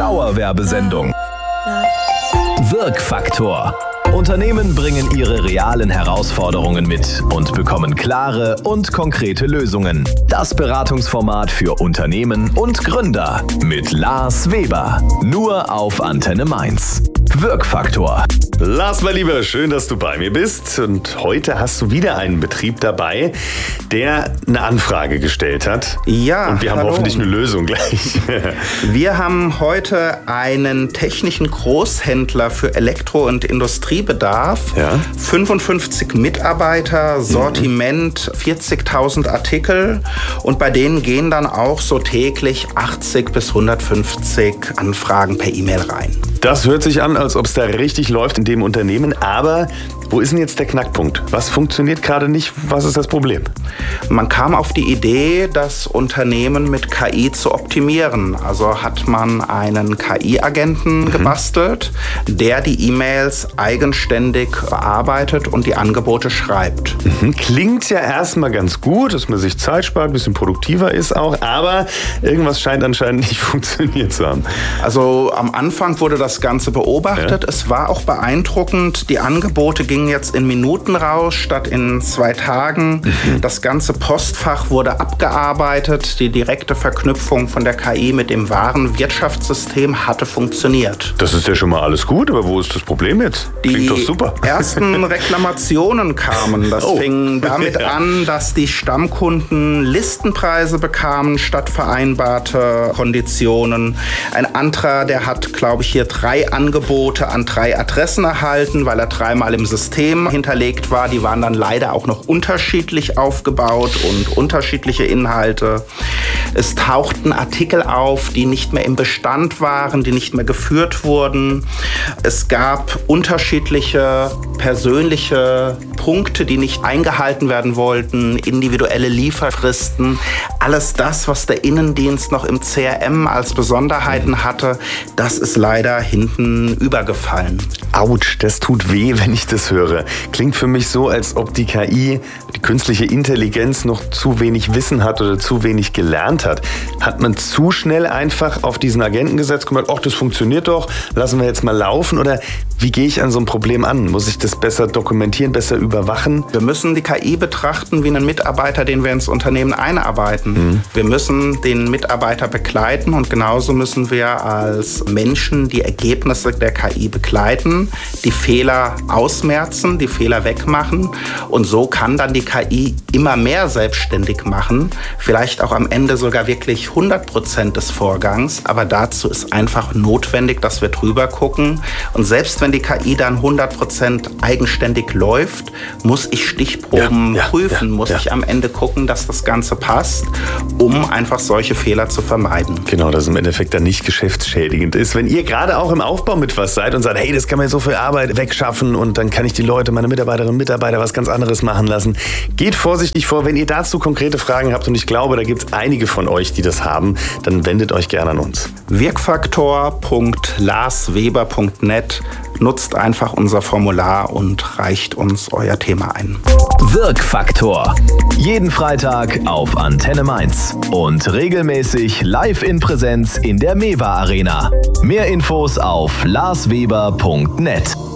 Dauerwerbesendung. Wirkfaktor. Unternehmen bringen ihre realen Herausforderungen mit und bekommen klare und konkrete Lösungen. Das Beratungsformat für Unternehmen und Gründer mit Lars Weber. Nur auf Antenne Mainz. Wirkfaktor. Lars, mein Lieber, schön, dass du bei mir bist. Und heute hast du wieder einen Betrieb dabei, der eine Anfrage gestellt hat. Ja, und wir haben hoffentlich eine Lösung gleich. Wir haben heute einen technischen Großhändler für Elektro- und Industriebedarf. Ja. 55 Mitarbeiter, Sortiment 40.000 Artikel. Und bei denen gehen dann auch so täglich 80 bis 150 Anfragen per E-Mail rein. Das hört sich an, als ob es da richtig läuft in dem Unternehmen. Aber wo ist denn jetzt der Knackpunkt? Was funktioniert gerade nicht? Was ist das Problem? Man kam auf die Idee, das Unternehmen mit KI zu optimieren. Also hat man einen KI-Agenten gebastelt, der die E-Mails eigenständig bearbeitet und die Angebote schreibt. Klingt ja erstmal ganz gut, dass man sich Zeit spart, ein bisschen produktiver ist auch. Aber irgendwas scheint anscheinend nicht funktioniert zu haben. Also am Anfang wurde das Ganze beobachtet. Ja. Es war auch beeindruckend. Die Angebote gingen jetzt in Minuten raus, statt in 2 Tagen. Das ganze Postfach wurde abgearbeitet. Die direkte Verknüpfung von der KI mit dem wahren Wirtschaftssystem hatte funktioniert. Das ist ja schon mal alles gut, aber wo ist das Problem jetzt? Klingt doch super. Die ersten Reklamationen kamen. Das fing damit an, dass die Stammkunden Listenpreise bekamen statt vereinbarte Konditionen. Ein anderer, der hat, glaube ich, hier 3 Angebote an 3 Adressen erhalten, weil er 3-mal im System hinterlegt war. Die waren dann leider auch noch unterschiedlich aufgebaut und unterschiedliche Inhalte. Es tauchten Artikel auf, die nicht mehr im Bestand waren, die nicht mehr geführt wurden. Es gab unterschiedliche persönliche Punkte, die nicht eingehalten werden wollten, individuelle Lieferfristen. Alles das, was der Innendienst noch im CRM als Besonderheiten hatte, das ist leider hinten übergefallen. Autsch, das tut weh, wenn ich das höre. Klingt für mich so, als ob die KI, die künstliche Intelligenz, noch zu wenig Wissen hat oder zu wenig gelernt hat. Hat man zu schnell einfach auf diesen Agenten gesetzt und gesagt, ach, das funktioniert doch, lassen wir jetzt mal laufen? Oder wie gehe ich an so ein Problem an? Muss ich das besser dokumentieren, besser überwachen? Wir müssen die KI betrachten wie einen Mitarbeiter, den wir ins Unternehmen einarbeiten. Wir müssen den Mitarbeiter begleiten und genauso müssen wir als Menschen die Ergebnisse der KI begleiten, die Fehler ausmerzen, die Fehler wegmachen und so kann dann die KI immer mehr selbstständig machen, vielleicht auch am Ende sogar wirklich 100% des Vorgangs, aber dazu ist einfach notwendig, dass wir drüber gucken und selbst wenn die KI dann 100% eigenständig läuft, muss ich Stichproben prüfen, muss ich am Ende gucken, dass das Ganze passt, um einfach solche Fehler zu vermeiden. Genau, dass es im Endeffekt dann nicht geschäftsschädigend ist. Wenn ihr gerade auch im Aufbau mit was seid und sagt, hey, das kann man so viel Arbeit wegschaffen und dann kann ich die Leute, meine Mitarbeiterinnen und Mitarbeiter was ganz anderes machen lassen. Geht vorsichtig vor, wenn ihr dazu konkrete Fragen habt und ich glaube, da gibt es einige von euch, die das haben, dann wendet euch gerne an uns. Wirkfaktor.larsweber.net. Nutzt einfach unser Formular und reicht uns euer Thema ein. Wirkfaktor. Jeden Freitag auf Antenne Mainz und regelmäßig live in Präsenz in der MEWA Arena. Mehr Infos auf larsweber.net.